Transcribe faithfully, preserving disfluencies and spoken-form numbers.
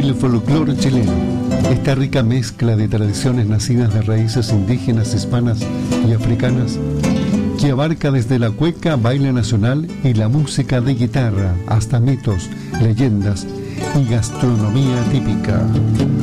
El folclore chileno, esta rica mezcla de tradiciones nacidas de raíces indígenas, hispanas y africanas, que abarca desde la cueca, baile nacional y la música de guitarra hasta mitos, leyendas y gastronomía típica.